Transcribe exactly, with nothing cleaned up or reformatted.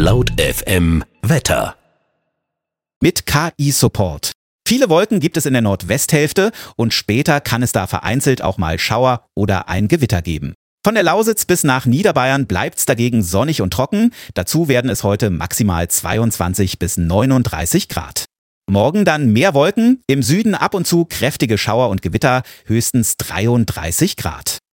Laut F M Wetter. Mit K I-Support. Viele Wolken gibt es in der Nordwesthälfte und später kann es da vereinzelt auch mal Schauer oder ein Gewitter geben. Von der Lausitz bis nach Niederbayern bleibt es dagegen sonnig und trocken. Dazu werden es heute maximal zweiundzwanzig bis neununddreißig Grad. Morgen dann mehr Wolken, im Süden ab und zu kräftige Schauer und Gewitter, höchstens dreiunddreißig Grad.